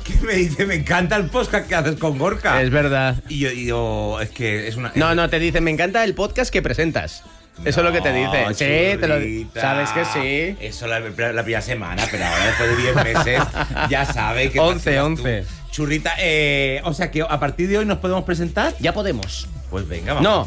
que me dice, me encanta el podcast que haces con Gorka. Es verdad. Y yo, es que es una... No, te dice, me encanta el podcast que presentas. Eso es lo que te dice. Sí, te lo sabes que sí. Eso la primera semana, pero ahora después de 10 meses ya sabe que... 11. Churrita, o sea que a partir de hoy nos podemos presentar. Ya podemos. Pues venga, vamos.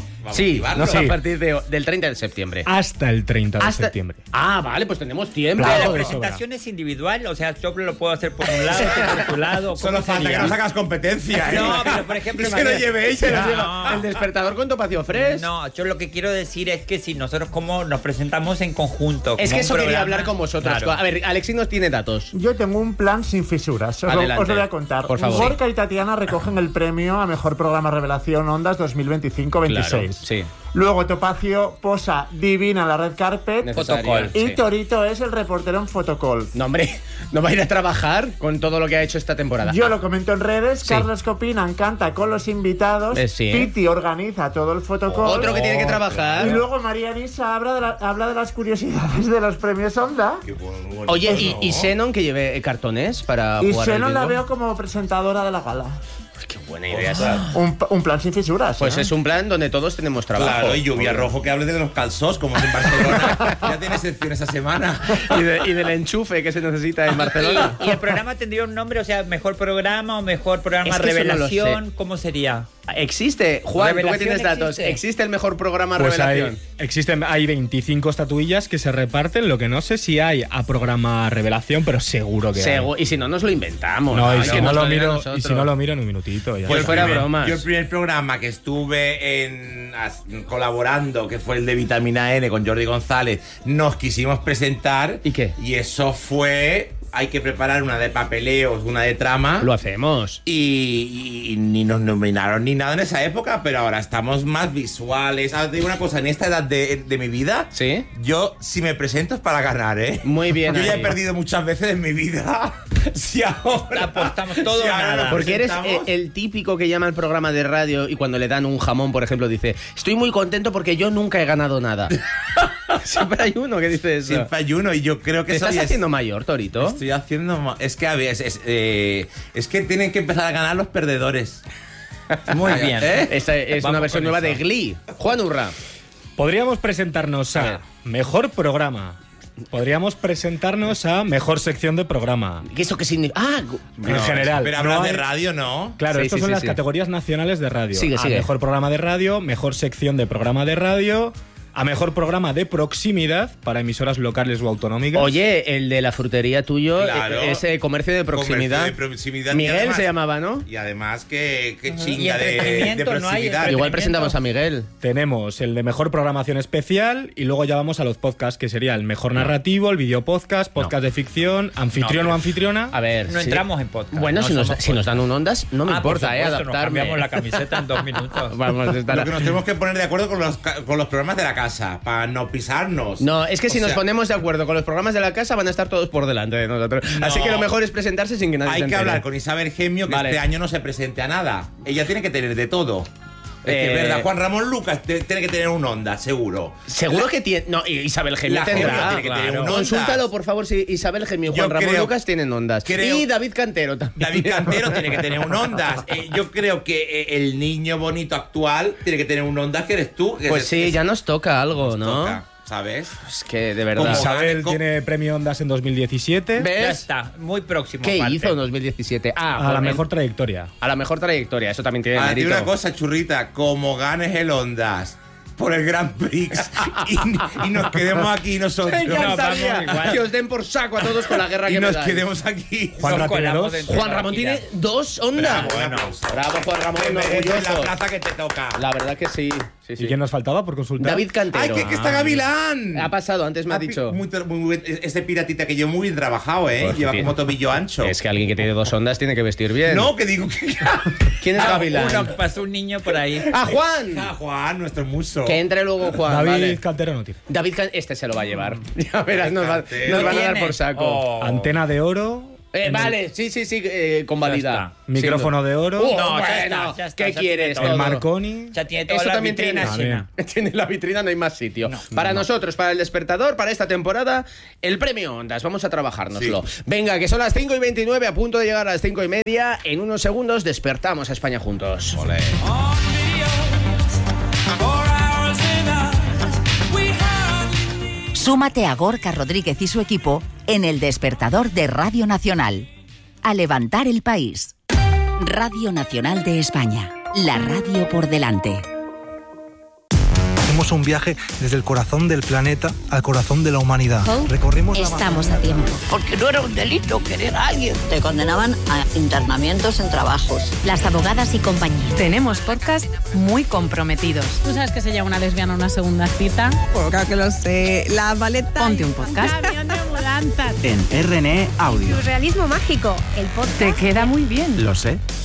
A partir del 30 de septiembre. Hasta el 30 de septiembre. Ah, vale, pues tenemos tiempo. Claro, la presentación es individual, o sea, yo lo puedo hacer por un lado, por tu lado. Solo falta que no sacas competencia, ¿eh? No, pero por ejemplo... Es que lo llevéis. El despertador con Topacio Fresh. No, yo lo que quiero decir es que si nosotros como nos presentamos en conjunto... Es que eso quería hablar con vosotros. Claro. A ver, Alexis nos tiene datos. Yo tengo un plan sin fisuras, os lo voy a contar. Por favor. Gorka y Tatiana recogen el premio a Mejor Programa Revelación Ondas 2025-26. Claro, sí. Luego Topacio posa divina en la red carpet. Fotocall. Y Torito es el reportero en Fotocall. No, hombre, no va a ir a trabajar con todo lo que ha hecho esta temporada. Yo lo comento en redes. Sí. Carlos Copinan canta con los invitados. Sí. Piti organiza todo el Fotocall. Otro que tiene que trabajar. Y luego María Nisa habla de las curiosidades de los premios Onda. Oye, ¿y Xenon que lleve cartones para Y jugar al Xenon la bingo? veo como presentadora de la gala. Pues qué buena idea esa. Un plan sin fisuras. Pues es un plan donde todos tenemos trabajo. Claro, y Lluvia Rojo que hable de los calzós, como es en Barcelona. Ya tiene sección esa semana. Y del enchufe que se necesita en Barcelona. ¿Y el programa tendría un nombre? O sea, ¿mejor programa o mejor programa Es que eso no lo revelación? sé. ¿Cómo sería? ¿Existe? Juan, tú que ¿Revelación tienes datos. existe? ¿Existe el mejor programa Pues revelación? hay 25 estatuillas que se reparten. Lo que no sé si hay a programa revelación, pero seguro que hay. Y si no, nos lo inventamos. No, y Es si que no nos lo digan miro, nosotros. y si no lo miro en un minutito. Ya Pues está. fuera bromas. Yo el primer programa que estuve colaborando, que fue el de Vitamina N con Jordi González, nos quisimos presentar. ¿Y qué? Y eso fue... Hay que preparar una de papeleos, una de trama. Lo hacemos. Y ni nos nominaron ni nada en esa época, pero ahora estamos más visuales. Ahora te digo una cosa, en esta edad de mi vida, ¿Sí? yo si me presento es para ganar, ¿eh? Muy bien. Yo ya he ahí. perdido muchas veces en mi vida. Si ahora Apostamos todo o ahora nada. nos Porque eres presentamos- el típico que llama al programa de radio y cuando le dan un jamón, por ejemplo, dice: estoy muy contento porque yo nunca he ganado nada. Siempre hay uno que dice eso. Siempre hay uno y yo creo que ¿Te eso estás ya es- haciendo mayor, Torito? Estoy haciendo... Es que a veces... es que tienen que empezar a ganar los perdedores. Muy bien. Esta es Vamos una versión con nueva eso. de Glee. Juan Urra. Podríamos presentarnos A ver. a mejor programa. Podríamos presentarnos a mejor sección de programa. ¿Qué eso qué significa? En general. Pero no hablas de hay- radio, ¿no? Claro, Sí, estas sí, son sí, las sí. categorías nacionales de radio. Sigue, a sigue. mejor programa de radio, mejor sección de programa de radio, a mejor programa de proximidad para emisoras locales o autonómicas. Oye, el de la frutería tuyo Claro. es comercio de proximidad. Comercio de proximidad. Y Miguel además- se llamaba, ¿no? Y además que Y chinga de entretenimiento, no hay proximidad. Igual presentamos a Miguel. Tenemos el de mejor programación especial y luego ya vamos a los podcasts, que sería el mejor narrativo, el video podcast, podcast de ficción, anfitrión o anfitriona. A ver. No sí. entramos en podcast. Bueno, no si nos somos dan un ondas, no me Ah, por importa, supuesto, nos adaptarme. cambiamos la camiseta en 2 minutos. Vamos a estar. Lo que nos tenemos que poner de acuerdo con los programas de la casa, para no pisarnos. No, es que si O nos sea, ponemos de acuerdo con los programas de la casa van a estar todos por delante de nosotros. No. Así que lo mejor es presentarse sin que nadie se Hay que entere. hablar con Isabel Gemio, que Vale. este año no se presente a nada. Ella tiene que tener de todo. Es que es Eh, verdad, Juan Ramón Lucas tiene que tener un Onda, seguro. Seguro que tiene. No, Isabel Gemio La tendrá. Gemio tiene que tener un Ondas. Consúltalo, por favor, si Isabel Gemio y Yo Juan Ramón creo- Lucas tienen ondas. creo- Y David Cantero también. David Cantero tiene que tener un Ondas. Yo creo que el niño bonito actual tiene que tener un Ondas, que eres tú. Que Pues es- sí, es- ya nos toca algo, nos ¿no? toca, ¿sabes? Es que de verdad. Como- Isabel Co- tiene premio Ondas en 2017 ¿Ves? Ya está, muy próximo. ¿Qué aparte. hizo en 2017? a la mejor trayectoria. A la mejor trayectoria, eso también tiene Ahora, te mérito. digo una cosa, churrita, como ganes el Ondas por el Grand Prix y nos quedemos aquí nosotros. Me encantaría vamos igual. que os den por saco a todos con la guerra Y que me nos dais. quedemos aquí. Juan Nos Ramón tiene colamos dos. dentro Juan de la Ramón gira. tiene 2 ondas. Bueno, Bravo, Juan Ramón, te mereces la orgulloso. plaza que te toca. La verdad que sí. Sí, sí. ¿Y quién nos faltaba por consultar? David Cantero. ¡Ay, que está Gavilán! Ha pasado, antes me ha dicho. Muy bien. Este piratita que yo muy bien trabajado, ¿eh? Pues, Lleva tío. como tobillo ancho. Es que alguien que tiene 2 ondas tiene que vestir bien. No, que digo que... ¿Quién es Gavilán? Uno, pasó un niño por ahí. ¡Ah, Juan! Ah, Juan, nuestro muso. Que entre luego Juan, David vale. Cantero no tiene. Este se lo va a llevar. Ya verás, nos van a dar ¿Tiene? por saco. Oh. Antena de oro, Vale, sí, convalida. Micrófono de oro. No, Bueno, ya está, ¿qué ya quieres? tiene El todo. Marconi. Ya tiene todas Eso las también tiene. vitrinas. Tiene la vitrina, no hay más sitio. Para nosotros, para el despertador, para esta temporada, el premio Ondas. Vamos a trabajárnoslo. Venga, que son las 5:29, a punto de llegar a las 5:30. En unos segundos despertamos a España juntos. Olé. Súmate a Gorka Rodríguez y su equipo en el despertador de Radio Nacional. A levantar el país. Radio Nacional de España. La radio por delante. Hacemos un viaje desde el corazón del planeta al corazón de la humanidad. Recorrimos la Estamos a tiempo. Porque no era un delito querer a alguien. Te condenaban a internamientos en trabajos. Las abogadas y compañía. Tenemos podcast muy comprometidos. ¿Tú sabes que se llama una lesbiana a una segunda cita? Pues claro que lo sé. La paleta. Ponte un podcast. Camión de mudanzas. En RNE Audio. Surrealismo mágico. El podcast. Te queda muy bien. Lo sé.